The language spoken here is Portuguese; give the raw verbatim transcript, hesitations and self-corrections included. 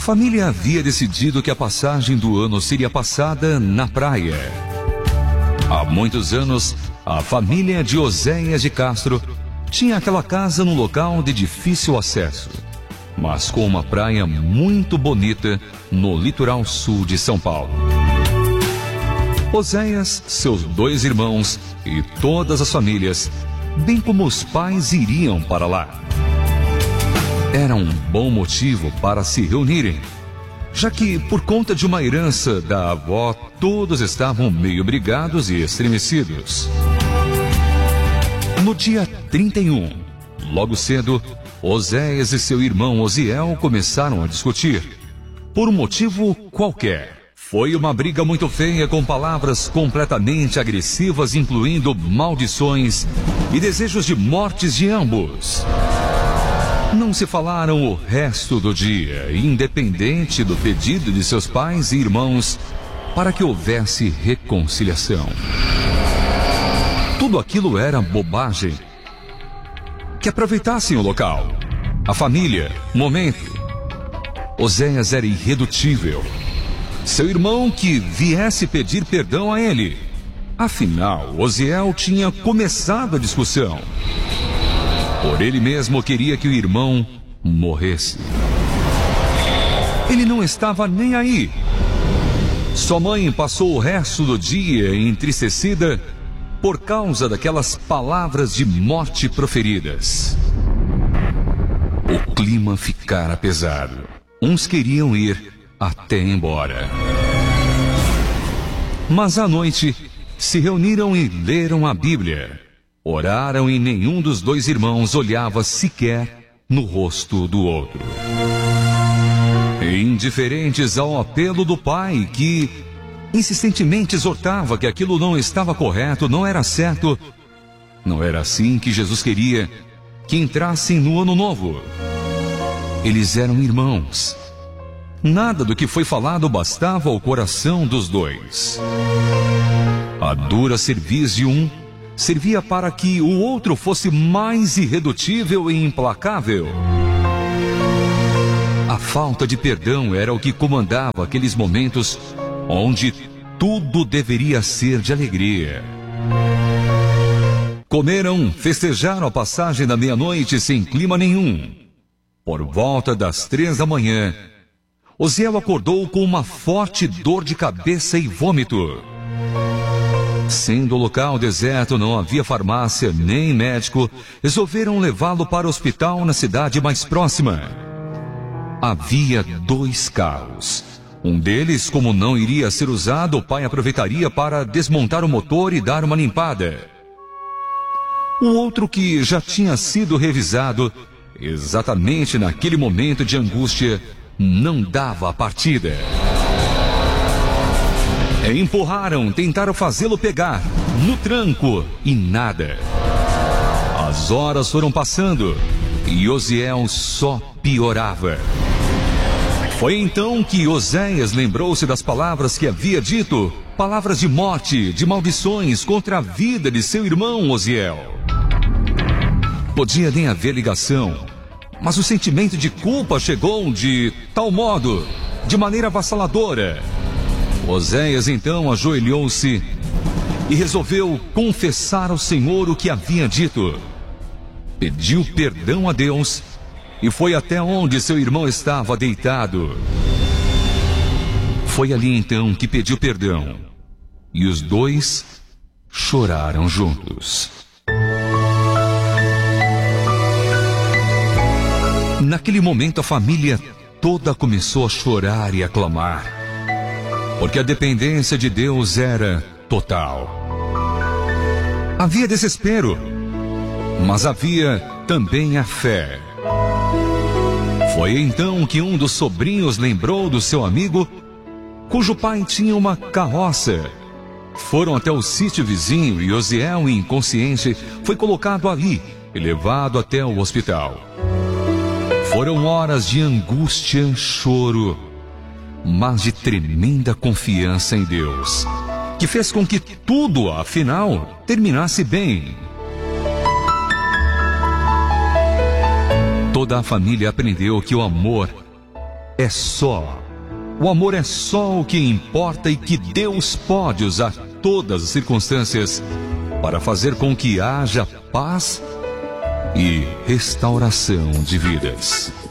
família havia decidido que a passagem do ano seria passada na praia. Há muitos anos, a família de Oséias de Castro tinha aquela casa num local de difícil acesso, mas com uma praia muito bonita no litoral sul de São Paulo. Oséias, seus dois irmãos e todas as famílias, bem como os pais, iriam para lá. Era um bom motivo para se reunirem, já que, por conta de uma herança da avó, todos estavam meio brigados e estremecidos. No dia trinta e um, logo cedo, Oséias e seu irmão Osiel começaram a discutir, por um motivo qualquer. Foi uma briga muito feia, com palavras completamente agressivas, incluindo maldições e desejos de mortes de ambos. Não se falaram o resto do dia, independente do pedido de seus pais e irmãos para que houvesse reconciliação. Tudo aquilo era bobagem. Que aproveitassem o local, a família, o momento. Oséias era irredutível. Seu irmão que viesse pedir perdão a ele. Afinal, Osiel tinha começado a discussão. Por ele mesmo queria que o irmão morresse. Ele não estava nem aí. Sua mãe passou o resto do dia entristecida por causa daquelas palavras de morte proferidas. O clima ficara pesado. Uns queriam ir até embora. Mas à noite se reuniram e leram a Bíblia. Oraram e nenhum dos dois irmãos olhava sequer no rosto do outro. Indiferentes ao apelo do pai, que insistentemente exortava que aquilo não estava correto, não era certo, não era assim que Jesus queria que entrassem no ano novo. Eles eram irmãos. Nada do que foi falado bastava ao coração dos dois. A dura cerviz de um servia para que o outro fosse mais irredutível e implacável. A falta de perdão era o que comandava aqueles momentos onde tudo deveria ser de alegria. Comeram, festejaram a passagem da meia-noite sem clima nenhum. Por volta das três da manhã, Osiel acordou com uma forte dor de cabeça e vômito. Sendo o local deserto, não havia farmácia nem médico, resolveram levá-lo para o hospital na cidade mais próxima. Havia dois carros. Um deles, como não iria ser usado, o pai aproveitaria para desmontar o motor e dar uma limpada. O outro, que já tinha sido revisado, exatamente naquele momento de angústia, não dava a partida. Empurraram, tentaram fazê-lo pegar, no tranco, e nada. As horas foram passando, e Osiel só piorava. Foi então que Oséias lembrou-se das palavras que havia dito, palavras de morte, de maldições contra a vida de seu irmão Osiel. Podia nem haver ligação, mas o sentimento de culpa chegou de tal modo, de maneira avassaladora. Oséias então ajoelhou-se e resolveu confessar ao Senhor o que havia dito. Pediu perdão a Deus e foi até onde seu irmão estava deitado. Foi ali então que pediu perdão, e os dois choraram juntos. Naquele momento a família toda começou a chorar e a clamar, porque a dependência de Deus era total. Havia desespero, mas havia também a fé. Foi então que um dos sobrinhos lembrou do seu amigo, cujo pai tinha uma carroça. Foram até o sítio vizinho e Osiel, inconsciente, foi colocado ali e levado até o hospital. Foram horas de angústia, choro, mas de tremenda confiança em Deus, que fez com que tudo, afinal, terminasse bem. Toda a família aprendeu que o amor é só. O amor é só o que importa e que Deus pode usar todas as circunstâncias para fazer com que haja paz e restauração de vidas.